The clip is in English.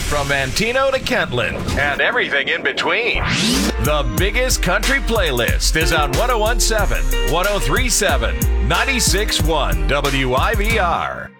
From Antino to Kentland and everything in between. The biggest country playlist is on 1017, 1037, 96.1 WIVR.